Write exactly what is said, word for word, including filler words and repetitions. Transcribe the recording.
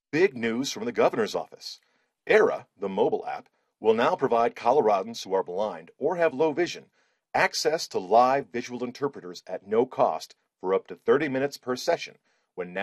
Big news from the governor's office. Era, the mobile app, will now provide Coloradans who are blind or have low vision access to live visual interpreters at no cost for up to thirty minutes per session when